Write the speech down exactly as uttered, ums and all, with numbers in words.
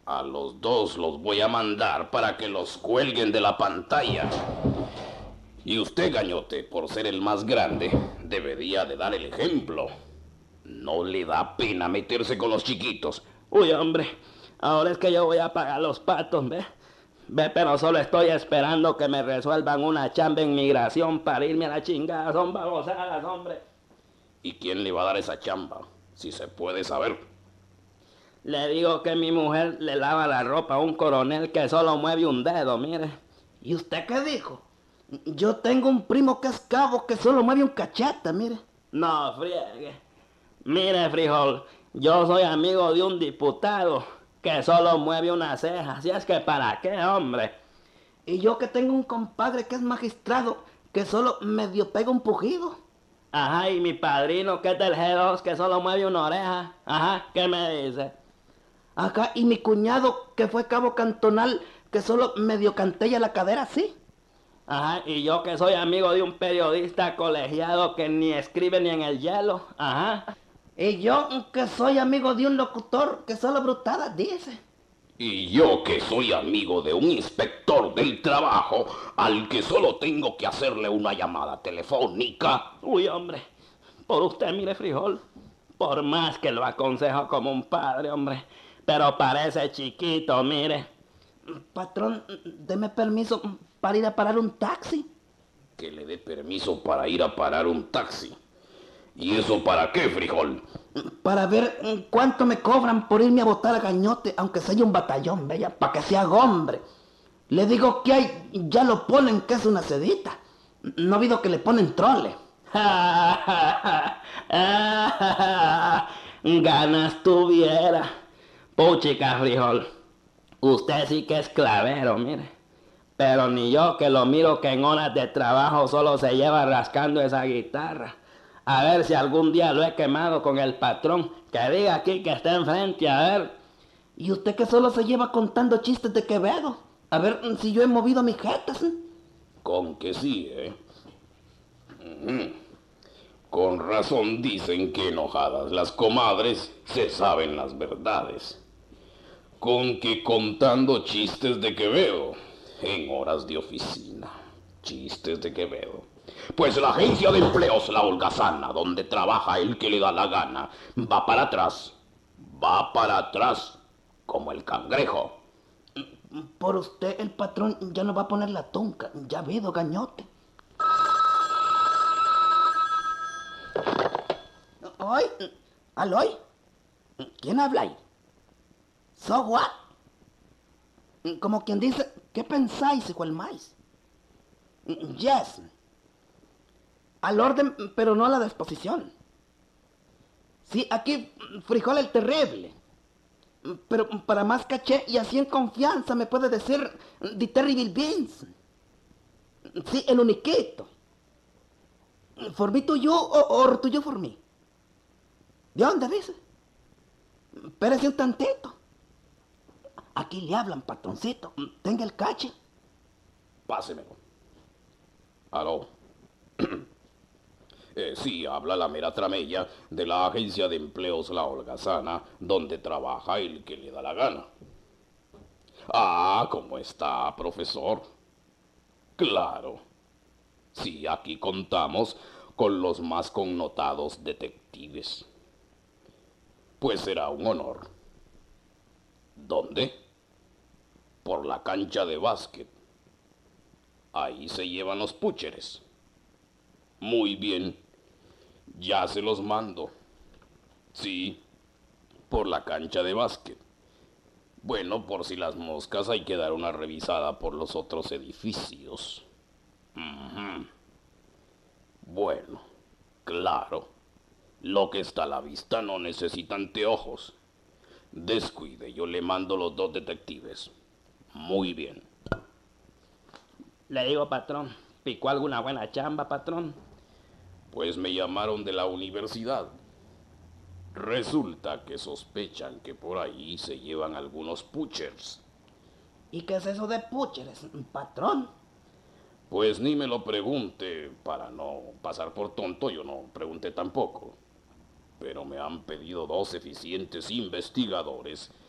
A los dos los voy a mandar para que los cuelguen de la pantalla. Y usted, Gañote, por ser el más grande, debería de dar el ejemplo. No le da pena meterse con los chiquitos. Uy, hombre, ahora es que yo voy a pagar los patos, ¿ve? Ve, pero solo estoy esperando que me resuelvan una chamba en migración para irme a la chingada. Son babosadas, hombre. ¿Y quién le va a dar esa chamba? Si se puede saber. Le digo que mi mujer le lava la ropa a un coronel que solo mueve un dedo, mire. ¿Y usted qué dijo? Yo tengo un primo que es cabo que solo mueve un cachete, mire. No, friegue. Mire, frijol, yo soy amigo de un diputado que solo mueve una ceja. Así es que ¿para qué, hombre? Y yo que tengo un compadre que es magistrado que solo medio pega un pujido. Ajá, y mi padrino que es del G dos que solo mueve una oreja. Ajá, ¿qué me dice? Acá, y mi cuñado que fue cabo cantonal que solo medio cantella la cadera así. Ajá, y yo que soy amigo de un periodista colegiado que ni escribe ni en el hielo. Ajá. Y yo que soy amigo de un locutor que solo brutadas dice. Y yo que soy amigo de un inspector del trabajo al que solo tengo que hacerle una llamada telefónica. Uy, hombre, por usted, mire, frijol, por más que lo aconsejo como un padre, hombre, pero parece chiquito, mire. Patrón, deme permiso para ir a parar un taxi. Que le dé permiso para ir a parar un taxi. ¿Y eso para qué, frijol? Para ver cuánto me cobran por irme a botar a Gañote, aunque sea un batallón, bella, para que sea hombre. Le digo que hay, ya lo ponen que es una sedita. No ha habido que le ponen trole. Ganas tuviera. Puchica, frijol. Usted sí que es clavero, mire. Pero ni yo que lo miro que en horas de trabajo solo se lleva rascando esa guitarra. A ver si algún día lo he quemado con el patrón. Que diga aquí que está enfrente, a ver. ¿Y usted que solo se lleva contando chistes de Quevedo? A ver si yo he movido mis jetas. Con que sí, ¿eh? Mm-hmm. Con razón dicen que enojadas las comadres se saben las verdades. Con que contando chistes de Quevedo en horas de oficina. Chistes de Quevedo. Pues la agencia de empleos La Holgazana, donde trabaja el que le da la gana, va para atrás, va para atrás, como el cangrejo. Por usted el patrón ya no va a poner la tunca, ya ha habido Gañote. ¿Oy? ¿Aloy? ¿Quién habla ahí? ¿So what? Como quien dice, ¿qué pensáis, hijo el maíz? Yes. Al orden, pero no a la disposición. Sí, aquí frijol el terrible. Pero para más caché y así en confianza me puede decir The Terrible Beans. Sí, el uniquito. ¿For mí tuyo o, o tuyo for mí? ¿De dónde dice? Espérese un tantito. Aquí le hablan, patroncito. Tenga el cache. Pásemelo. Aló. Eh, sí, habla la mera tramella de la agencia de empleos La Holgazana, donde trabaja el que le da la gana. Ah, ¿cómo está, profesor? Claro. Sí, aquí contamos con los más connotados detectives. Pues será un honor. ¿Dónde? Por la cancha de básquet. Ahí se llevan los púcheres. Muy bien. Ya se los mando. Sí, por la cancha de básquet. Bueno, por si las moscas hay que dar una revisada por los otros edificios. Uh-huh. Bueno, claro. Lo que está a la vista no necesita anteojos. Descuide, yo le mando los dos detectives. Muy bien. Le digo, patrón, ¿picó alguna buena chamba, patrón? Pues me llamaron de la universidad. Resulta que sospechan que por ahí se llevan algunos puchers. ¿Y qué es eso de puchers, patrón? Pues ni me lo pregunte, para no pasar por tonto, yo no pregunté tampoco. Pero me han pedido dos eficientes investigadores